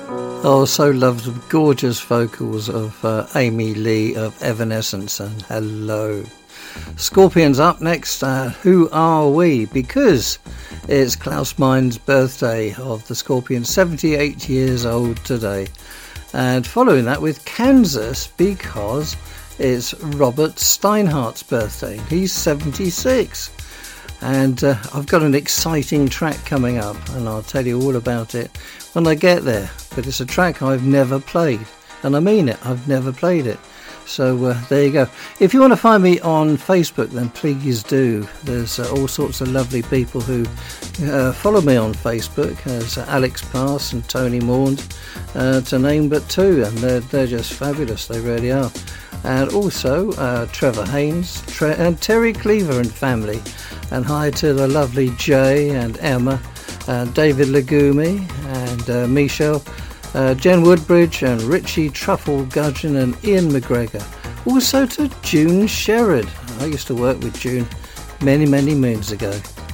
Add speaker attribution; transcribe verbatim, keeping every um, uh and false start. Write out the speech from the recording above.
Speaker 1: Oh, so loved the gorgeous vocals of uh, Amy Lee of Evanescence, and hello. Scorpions up next. Uh, who are we? Because it's Klaus Meine's birthday of the Scorpions, seventy-eight years old today. And following that with Kansas, because it's Robert Steinhardt's birthday. He's seventy-six. And uh, I've got an exciting track coming up, and I'll tell you all about it when I get there. But it's a track I've never played, and I mean it, I've never played it. So uh, there you go. If you want to find me on Facebook, then please do. There's uh, all sorts of lovely people who uh, follow me on Facebook. There's uh, Alex Pass and Tony Maund, uh, to name but two, and they're, they're just fabulous, they really are. And also uh, Trevor Haynes Tre- and Terry Cleaver and family. And hi to the lovely Jay and Emma, and David Legumi and uh, Michelle, uh, Jen Woodbridge and Richie Truffle Gudgeon and Ian McGregor. Also to June Sherrod. I used to work with June many, many moons ago.